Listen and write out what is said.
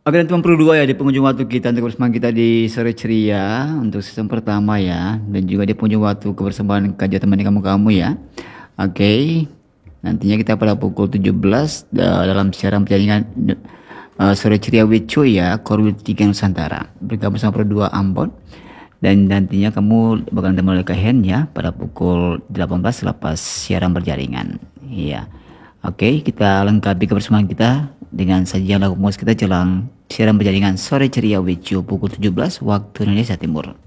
Oke, dan teman perlu dua ya di pengunjung waktu kita untuk kebersamaan kita di sore ceria untuk season pertama ya, dan juga di pengunjung waktu kebersamaan kajian teman kamu-kamu ya. Oke, nantinya kita pada pukul 17 dalam siaran pertandingan sore ceria with Cuy ya, Korwil 3 Nusantara bergabung sama Pro 2 Ambon. Dan nantinya kamu bakal ditemani oleh Kehen ya pada pukul 18 selepas siaran berjaringan. Iya. Oke, kita lengkapi kebersamaan kita dengan sajian lagu musik kita jelang siaran berjaringan sore ceria with Cuy pukul 17 waktu Indonesia Timur.